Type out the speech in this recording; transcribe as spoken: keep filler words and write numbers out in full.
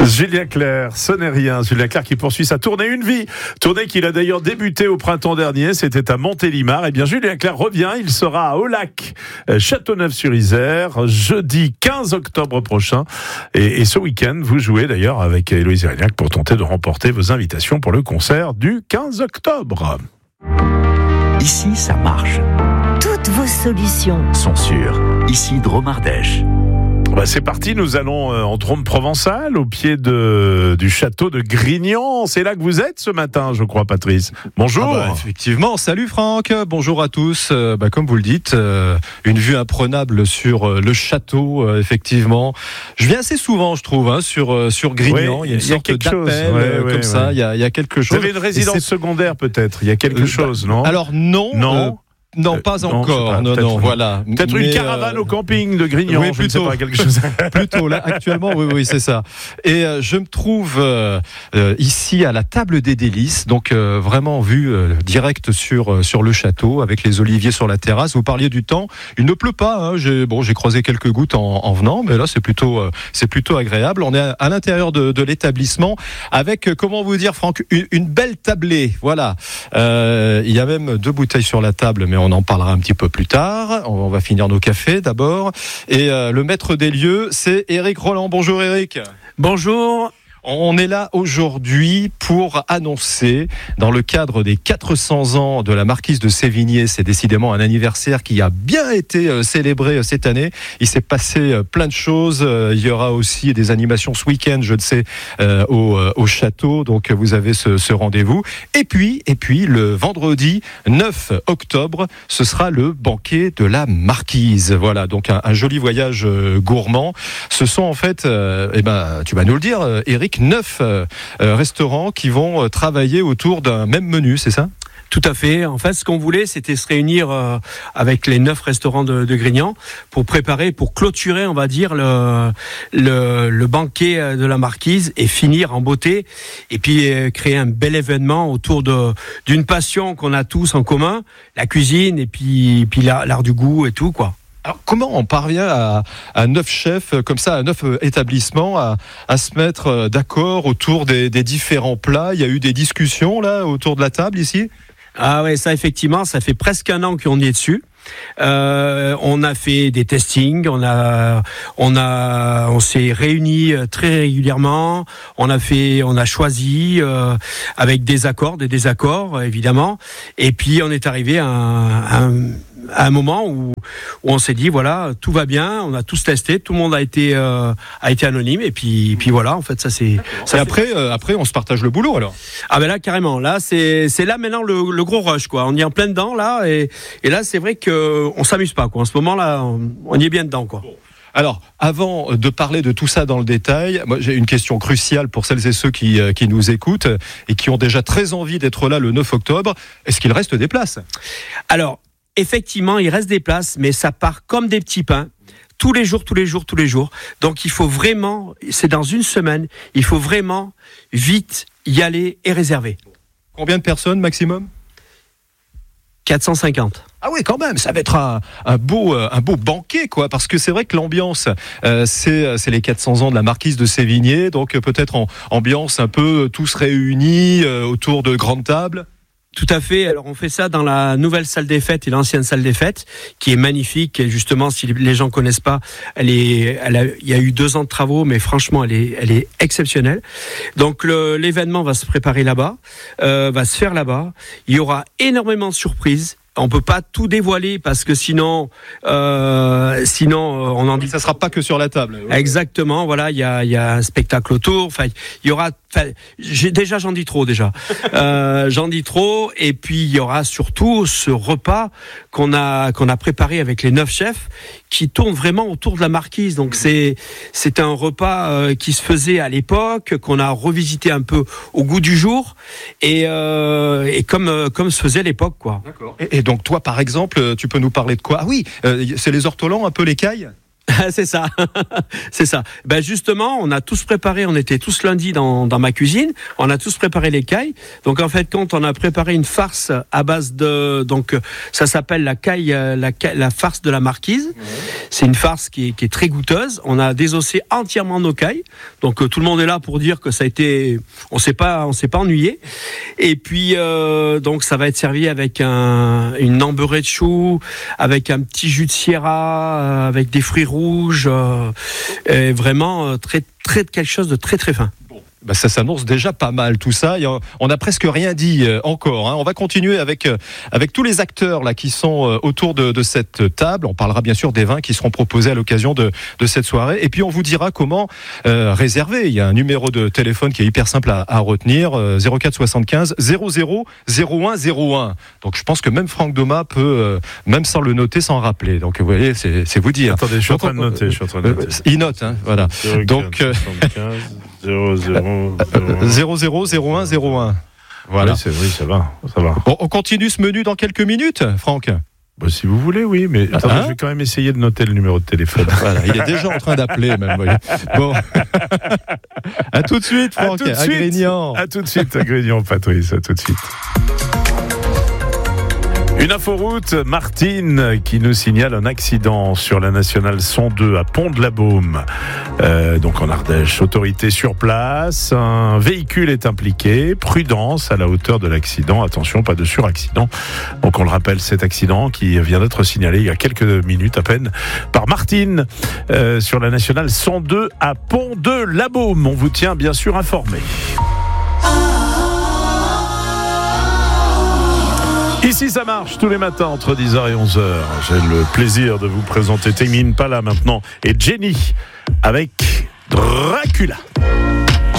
Julien Clerc, ce n'est rien. Julien Clerc qui poursuit sa tournée Une Vie. Tournée qu'il a d'ailleurs débuté au printemps dernier. C'était à Montélimar. Eh bien, Julien Clerc revient. Il sera à Aulac, Châteauneuf-sur-Isère, jeudi quinze octobre prochain. Et, et ce week-end, vous jouez d'ailleurs avec Héloïse Erignac pour tenter de remporter vos invitations pour le concert du quinze octobre. Ici, ça marche. Toutes vos solutions sont sûres. Ici, Drôme Ardèche. Bah c'est parti, nous allons euh, en Drôme provençal, au pied de, du château de Grignan. C'est là que vous êtes ce matin, je crois, Patrice. Bonjour. Ah bah, effectivement, salut Franck, bonjour à tous. Euh, bah, comme vous le dites, euh, une vue imprenable sur euh, le château, euh, effectivement. Je viens assez souvent, je trouve, hein, sur, euh, sur Grignan. Oui, il y a une il y a sorte quelque d'appel chose. Ouais, euh, ouais, comme ouais. ça, il y, a, il y a quelque chose. Vous avez une résidence secondaire peut-être, il y a quelque euh, chose, non? Alors non. Non. Euh, Non, pas euh, encore. Non, non, non, voilà. Peut-être Mais, une caravane euh, au camping de Grignan. Oui, je plutôt. ne sais pas, quelque chose. Plutôt là, actuellement, oui, oui, c'est ça. Et euh, je me trouve euh, euh, ici à la table des délices, donc euh, vraiment vue euh, direct sur euh, sur le château, avec les oliviers sur la terrasse. Vous parliez du temps, il ne pleut pas. Hein. J'ai bon, j'ai croisé quelques gouttes en, en venant, mais là c'est plutôt euh, c'est plutôt agréable. On est à, à l'intérieur de, de l'établissement avec, euh, comment vous dire, Franck, une, une belle tablée. Voilà. Euh, il y a même deux bouteilles sur la table, mais on en parlera un petit peu plus tard. On va finir nos cafés d'abord. Et euh, le maître des lieux, c'est Éric Roland. Bonjour Éric. Bonjour. On est là aujourd'hui pour annoncer, dans le cadre des quatre cents ans de la marquise de Sévigné, c'est décidément un anniversaire qui a bien été célébré cette année. Il s'est passé plein de choses. Il y aura aussi des animations ce week-end, je le sais, au, au château. Donc vous avez ce, ce rendez-vous. Et puis, et puis, le vendredi neuf octobre, ce sera le banquet de la marquise. Voilà, donc un, un joli voyage gourmand. Ce sont en fait, euh, eh ben, tu vas nous le dire, Éric, neuf euh, restaurants qui vont euh, travailler autour d'un même menu, c'est ça ? Tout à fait. En fait, ce qu'on voulait, c'était se réunir euh, avec les neuf restaurants de, de Grignan pour préparer, pour clôturer, on va dire, le, le, le banquet de la marquise et finir en beauté. Et puis euh, créer un bel événement autour de, d'une passion qu'on a tous en commun, la cuisine et puis, puis l'art, l'art du goût et tout, quoi. Alors, comment on parvient à, à neuf chefs, comme ça, à neuf établissements, à, à se mettre d'accord autour des, des différents plats ? Il y a eu des discussions, là, autour de la table, ici ? Ah ouais, ça, effectivement, ça fait presque un an qu'on y est dessus. Euh, on a fait des testings, on a, on a, on s'est réunis très régulièrement. On a fait, on a choisi euh, avec des accords, des désaccords évidemment. Et puis on est arrivé à un, à un, à un moment où, où on s'est dit voilà, tout va bien. On a tous testé, tout le monde a été, euh, a été anonyme. Et puis, puis voilà, en fait, ça c'est. Ça et après, fait... euh, après, on se partage le boulot alors. Ah ben là carrément, là c'est, c'est là maintenant le, le gros rush quoi. On y est en plein dedans là, et, et là c'est vrai que on s'amuse pas quoi. En ce moment-là, on y est bien dedans quoi. Alors, avant de parler de tout ça dans le détail, moi j'ai une question cruciale pour celles et ceux qui, qui nous écoutent et qui ont déjà très envie d'être là le neuf octobre. Est-ce qu'il reste des places ? Alors, effectivement, il reste des places, mais ça part comme des petits pains. Tous les jours, tous les jours, tous les jours. Donc, il faut vraiment, c'est dans une semaine, il faut vraiment vite y aller et réserver. Combien de personnes maximum ? quatre cent cinquante. Ah oui, quand même, ça va être un, un, beau, un beau banquet, quoi, parce que c'est vrai que l'ambiance, euh, c'est, c'est les quatre cents ans de la marquise de Sévigné, donc peut-être en ambiance un peu tous réunis euh, autour de grandes tables. Tout à fait. Alors on fait ça dans la nouvelle salle des fêtes et l'ancienne salle des fêtes, qui est magnifique. Et justement, si les gens connaissent pas, elle est, elle a, il y a eu deux ans de travaux, mais franchement, elle est, elle est exceptionnelle. Donc le, l'événement va se préparer là-bas, euh, va se faire là-bas. Il y aura énormément de surprises. On peut pas tout dévoiler parce que sinon, euh, sinon on en dit. Ça sera pas que sur la table. Exactement. Voilà, il y a, il y a un spectacle autour. Enfin, il y aura. Enfin, j'ai, déjà, j'en dis trop déjà. euh, j'en dis trop. Et puis il y aura surtout ce repas qu'on a qu'on a préparé avec les neuf chefs qui tourne vraiment autour de la marquise. Donc c'est c'est un repas euh, qui se faisait à l'époque, qu'on a revisité un peu au goût du jour et euh, et comme euh, comme se faisait à l'époque quoi. D'accord. Et, et donc toi par exemple, tu peux nous parler de quoi ? Ah oui, euh, c'est les ortolans, un peu l'écaille. C'est ça, c'est ça. Ben justement, on a tous préparé, on était tous lundi dans, dans ma cuisine, on a tous préparé les cailles. Donc en fait, quand on a préparé une farce à base de, donc ça s'appelle la caille, la, la farce de la marquise. Ouais. C'est une farce qui est, qui est très goûteuse. On a désossé entièrement nos cailles. Donc euh, tout le monde est là pour dire que ça a été, on s'est pas, on s'est pas ennuyé. Et puis euh, donc ça va être servi avec un, une embeurrée de choux, avec un petit jus de sierra, euh, avec des fruits rouges. rouge, euh, et vraiment euh, très, très, quelque chose de très très fin. Bah ça s'annonce déjà pas mal tout ça. On n'a presque rien dit euh, encore. Hein. On va continuer avec euh, avec tous les acteurs là qui sont euh, autour de, de cette table. On parlera bien sûr des vins qui seront proposés à l'occasion de, de cette soirée. Et puis on vous dira comment euh, réserver. Il y a un numéro de téléphone qui est hyper simple à, à retenir euh, zéro quatre soixante-quinze zéro zéro zéro un zéro un. Donc je pense que même Franck Doma peut euh, même sans le noter, s'en rappeler. Donc vous voyez, c'est, c'est vous dire. Attendez, je suis en train de noter. Je suis en train de noter. Euh, il note, hein, voilà. Donc euh, zéro zéro zéro un zéro un. Voilà. Oui, c'est vrai, ça va, ça va. Bon, on continue ce menu dans quelques minutes, Franck. Bah, si vous voulez, oui, mais attendez, hein je vais quand même essayer de noter le numéro de téléphone. Voilà, il est déjà en train d'appeler, même. Voyez. Bon, à tout de suite, Franck. À tout de suite, à Grignan. À tout de suite, à Grignan, Patrice. À tout de suite. Une inforoute, Martine, qui nous signale un accident sur la nationale cent deux à Pont-de-la-Baume. Euh, donc en Ardèche, autorité sur place, un véhicule est impliqué, prudence à la hauteur de l'accident, attention, pas de suraccident. Donc on le rappelle, cet accident qui vient d'être signalé il y a quelques minutes à peine par Martine euh, sur la nationale cent deux à Pont-de-la-Baume. On vous tient bien sûr informé. Ici, ça marche tous les matins entre dix heures et onze heures. J'ai le plaisir de vous présenter Tame Impala maintenant et Jenny avec Dracula.